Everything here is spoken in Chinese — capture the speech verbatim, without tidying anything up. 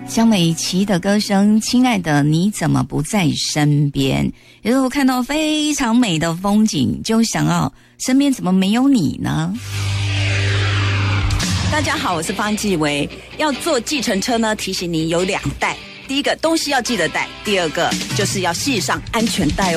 江美琪的歌声，亲爱的你怎么不在身边？有时候看到非常美的风景，就想要身边怎么没有你呢？ 大家好，我是方季薇。要坐计程车呢，提醒您有两带，第一个东西要记得带，第二个就是要系上安全带哦。